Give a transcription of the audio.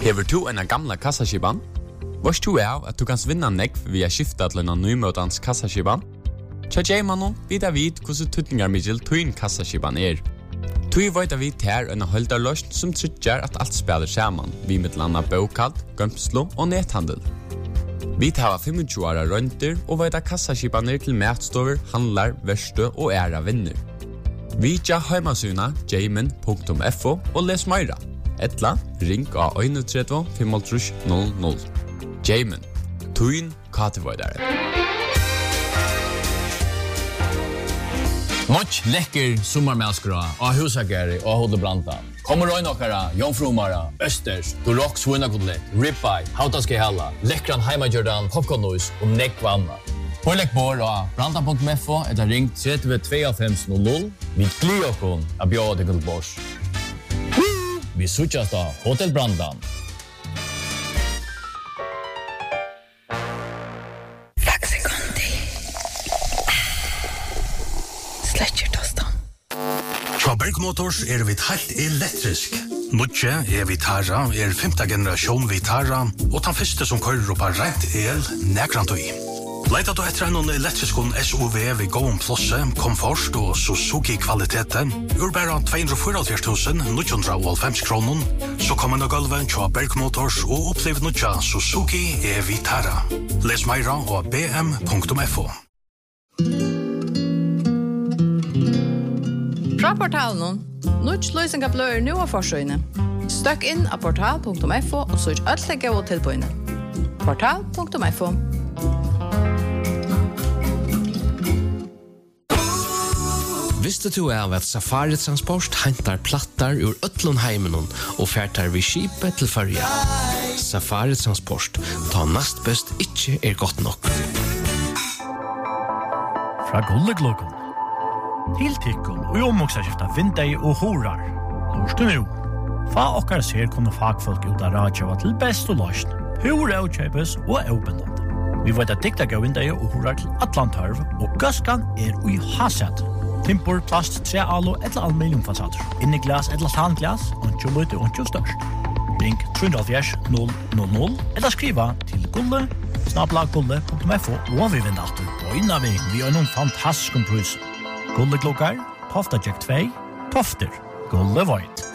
Hever du en gamla kassaskipan? Vars du at du kan vinna nekv via skifta til en nymøtans kassaskipan? Tja Jaimanon vita vid hvordan tutningar middel tuin kassaskipan Tui vita vid her en holdarløsn som tryggjar at alt spelar saman, vi mittlanda bókald, gømslo og nethandel. Vi tar 25 åra rønter og vita kassaskipaner til matstover, handlar, verstø og æra vinner. Vi tja heimasuna jaimin.fo og les meira. Etla, ring av 31 35 00. Jaimin, tuin katevoidare. Much lekker sommarmälskra av husageri og hodebranta. Kommer røyne okkara, jomfrumara, østers, dorok svinnakodlet, ribeye, hautaske hella, lekkran heimajordan, popcornnois og nekvanna. Pålegg bor av branta.fo etter ring 32 Vi glir okkon av bjøde til bors. Vi sutjas da Hotel Brandan. Berg Motors vi helt elektrisk. Nutje Vitara 5. generasjon Vitara, og den første som kører på rent el nekrantøy. Leita du etter en elektrisk SUV ved gåen plosse, komfort og Suzuki-kvaliteten, bare 244.950 kroner, så kommer du gulvet til Berg Motors og opplev nutja Suzuki Vitara. Les meira og bm.fo. Fra portalen, Nuts løysinga bløyer nu av forsøyne. Støkk inn av portal.fo og søk alt legge og tilbøyne. Portal.fo. Visste du at Safari Transport hentar plattar ur Ötlundheimen og færtar vi skipet til Førja? Safari Transport, ta nast best ikke godt nok. Fra Gulleglokken. Tiltikken og omvokserskifta vindei og horar. Lorst du nu? Fa okkar ser kunne fagfolk ut av radjava til best og løsn. Hur avkjøpes og avbindende. Vi vet at dikta gav vindei og horar til Atlantarv, og gaskan ui hasset. Timpor, plast, trealo eller aluminiumfasader. Inni glas eller tanglas, ontjo løyte ontjo størst. Ring 370 000 eller skriva til gulle@gulle.fo og vi vinner alltid bøyna vi er noen fantastisk pris. Gulle klokkar, Tofta Jack 2, Tofter, Gulle Void.